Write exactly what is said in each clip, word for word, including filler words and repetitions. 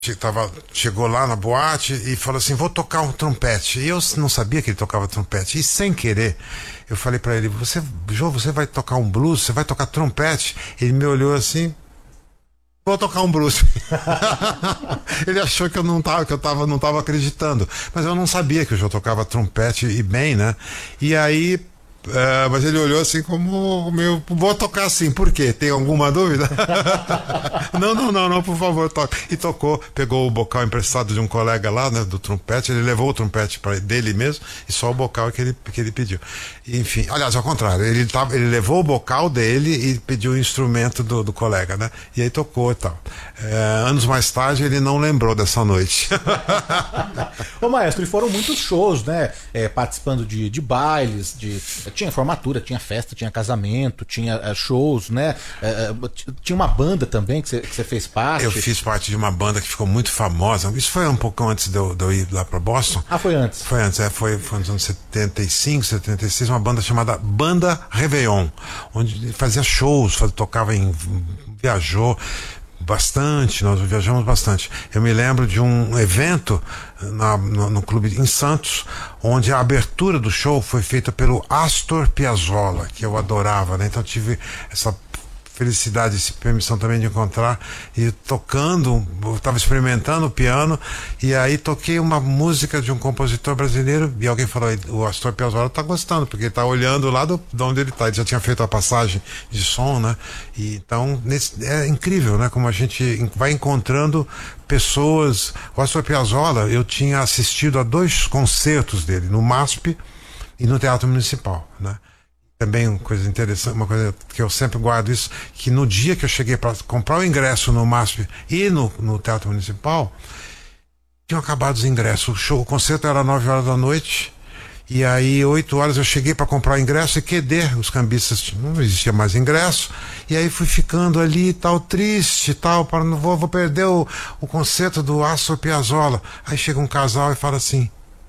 Tava, chegou lá na boate e falou assim, vou tocar um trompete. E eu não sabia que ele tocava trompete. E sem querer, eu falei pra ele, você, Jô, você vai tocar um blues? Você vai tocar trompete? Ele me olhou assim, vou tocar um blues. Ele achou que eu não tava, que eu tava, não tava acreditando. Mas eu não sabia que o Jô tocava trompete e bem, né? E aí... É, mas ele olhou assim como meu, vou tocar assim, por quê? Tem alguma dúvida? não, não, não, não, por favor, toca. E tocou, pegou o bocal emprestado de um colega lá, né, do trompete, ele levou o trompete para dele mesmo e só o bocal que ele, que ele pediu. Enfim, aliás, ao contrário, ele, tava, ele levou o bocal dele e pediu o instrumento do, do colega, né? E aí tocou e tal. É, anos mais tarde ele não lembrou dessa noite. Ô maestro, e foram muitos shows, né? É, participando de, de bailes, de... Tinha formatura, tinha festa, tinha casamento, tinha uh, shows, né? Uh, uh, tinha uma banda também que você fez parte. Eu fiz parte de uma banda que ficou muito famosa. Isso foi um pouco antes de eu, de eu ir lá para Boston. Ah, foi antes? Foi antes, é, foi, foi nos anos setenta e cinco, setenta e seis, uma banda chamada Banda Réveillon, onde fazia shows, fazia, tocava em... viajou bastante, nós viajamos bastante. Eu me lembro de um evento na, no, no clube em Santos, onde a abertura do show foi feita pelo Astor Piazzolla, que eu adorava, né? Então tive essa felicidade, essa permissão também de encontrar e tocando, eu estava experimentando o piano e aí toquei uma música de um compositor brasileiro e alguém falou, o Astor Piazzolla está gostando, porque ele está olhando lá do, de onde ele está, ele já tinha feito a passagem de som, né? E, então nesse, é incrível, né? Como a gente vai encontrando pessoas. O Astor Piazzolla, eu tinha assistido a dois concertos dele, no MASP e no Teatro Municipal, né? Também uma coisa interessante, uma coisa que eu sempre guardo isso, que no dia que eu cheguei para comprar o ingresso no MASP e no, no Teatro Municipal, tinham acabado os ingressos. O show, o concerto era nove horas da noite, e aí oito horas eu cheguei para comprar o ingresso e Q D, os cambistas, não existia mais ingresso, e aí fui ficando ali, tal, triste, tal, para não vou, vou perder o, o concerto do Astor Piazzolla. Aí chega um casal e fala assim,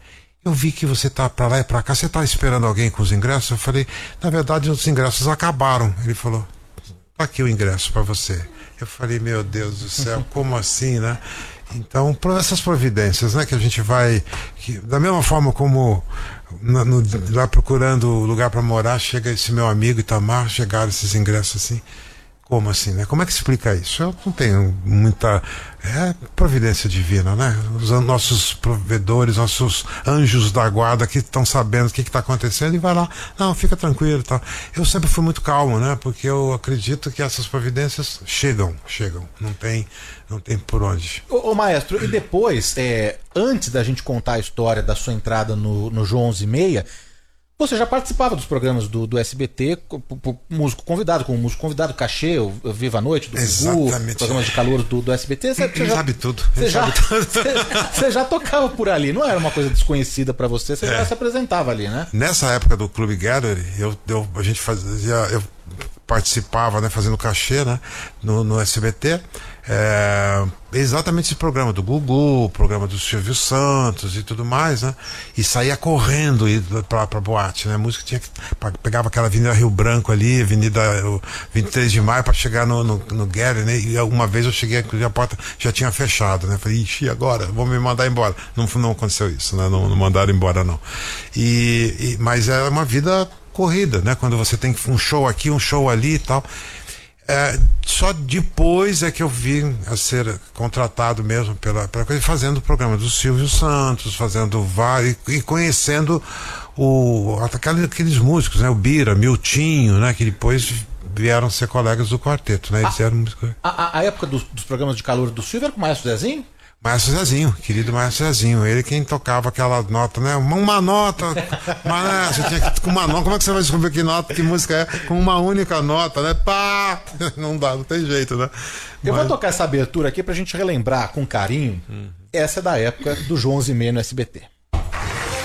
eu vi que você tá pra lá e pra cá, você tá esperando alguém com os ingressos? Eu falei, na verdade os ingressos acabaram. Ele falou, tá aqui o ingresso pra você. Eu falei, meu Deus do céu, como assim, né? Então, por essas providências, né, que a gente vai, que, da mesma forma como no, no, lá procurando lugar pra morar, chega esse meu amigo Itamar, chegaram esses ingressos assim. Como assim, né? Como é que explica isso? Eu não tenho muita... É providência divina, né? Os nossos provedores, nossos anjos da guarda que estão sabendo o que está acontecendo e vai lá, não, fica tranquilo, tá? Eu sempre fui muito calmo, né? Porque eu acredito que essas providências chegam, chegam. Não tem, não tem por onde. Ô, ô maestro, e depois, é, antes da gente contar a história da sua entrada no, no João onze e meia, você já participava dos programas do, do S B T, como músico convidado, como músico convidado, Cachê, o Viva a Noite, do Gugu, programas de calor do, do S B T. Você, você já, sabe tudo. Você já, sabe tudo. Você, você já tocava por ali, não era uma coisa desconhecida para você, você é. já se apresentava ali, né? Nessa época do Clube Gallery, eu, eu, a gente fazia... Eu participava, né, fazendo cachê, né, no, no S B T. É, exatamente esse programa do Gugu, o programa do Silvio Santos e tudo mais, né? E saía correndo pra, pra boate, né? A música tinha que. Pegava aquela Avenida Rio Branco ali, Avenida vinte e três de maio para chegar no, no, no Gary, né? E alguma vez eu cheguei, a porta já tinha fechado, né? Falei, ixi, agora? Vão me mandar embora. Não, não aconteceu isso, né? Não, não mandaram embora, não. E, e, mas era uma vida corrida, né? Quando você tem um show aqui, um show ali e tal. É, só depois é que eu vim a ser contratado mesmo pela, pela coisa, fazendo o programa do Silvio Santos, fazendo vários e conhecendo o, aqueles músicos, né? O Bira, Miltinho, né? Que depois vieram ser colegas do quarteto, né? Eles a, eram músicos. A, a época dos, dos programas de calor do Silvio era com o Maestro Zezinho? Maestro Zezinho, querido Maestro Zezinho, ele quem tocava aquela nota, né? Uma, uma nota, mas né, você tinha que com uma nota, como é que você vai descobrir que nota, que música é? Com uma única nota, né? Pá! Não dá, não tem jeito, né? Eu mas... vou tocar essa abertura aqui pra gente relembrar com carinho. Hum. Essa é da época do João onze e meia no S B T.